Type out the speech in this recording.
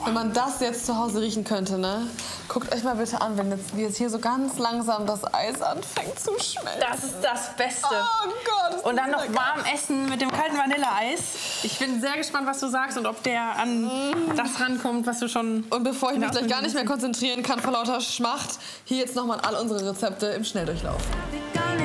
Wenn man das jetzt zu Hause riechen könnte, ne? Guckt euch mal bitte an, wenn jetzt hier so ganz langsam das Eis anfängt zu schmelzen. Das ist das Beste. Oh Gott. Und dann noch warm essen mit dem kalten Vanilleeis. Ich bin sehr gespannt, was du sagst und ob der an das rankommt, was du schon... Und bevor ich mich gleich gar nicht mehr konzentrieren kann vor lauter Schmacht, hier jetzt nochmal all unsere Rezepte im Schnelldurchlauf.